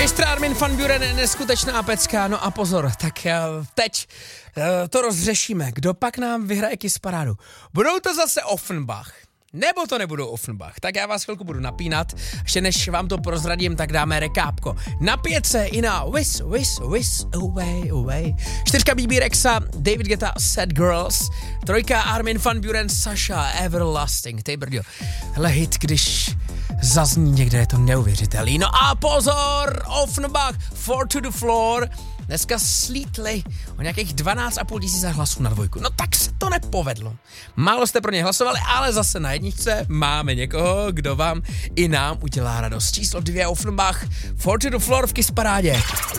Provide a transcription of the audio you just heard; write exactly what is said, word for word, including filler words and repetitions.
mistr Armin van Buuren, neskutečná pecka, no a pozor, tak teď to rozřešíme, kdo pak nám vyhraje Kiss parádu. Budou to zase Offenbach, nebo to nebudou Offenbach, tak já vás chvilku budu napínat, ještě než vám to prozradím, tak dáme rekápko. Napět se i na Wish, Wish, Wish, Away, Away. Čtyřka B B Rexa, David Guetta, Sad Girls, trojka Armin van Buuren, Sasha, Everlasting, ty brdio. Hele hit, když zazní někde, je to neuvěřitelný. No a pozor, Offenbach, Four to the Floor, dneska slítli o nějakých dvanáct a půl tisíce hlasů na dvojku. No tak se to nepovedlo. Málo jste pro ně hlasovali, ale zase na jedničce máme někoho, kdo vám i nám udělá radost. Číslo dvě Offenbach, Four to the Floor v Kiss parádě.